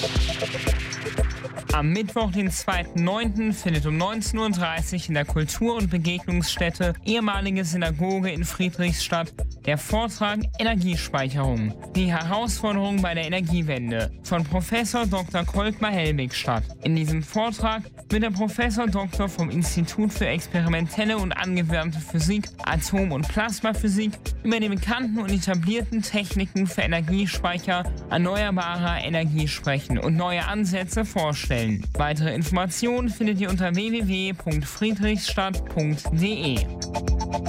Am Mittwoch, den 2.9., findet um 19:30 Uhr in der Kultur- und Begegnungsstätte ehemalige Synagoge in Friedrichstadt der Vortrag Energiespeicherung. Die Herausforderungen bei der Energiewende von Professor Dr. Kolkmar Helbig statt. In diesem Vortrag wird der Professor Doktor vom Institut für experimentelle und angewandte Physik, Atom- und Plasmaphysik über die bekannten und etablierten Techniken für Energiespeicher erneuerbarer Energie sprechen und neue Ansätze vorstellen. Weitere Informationen findet ihr unter www.friedrichstadt.de.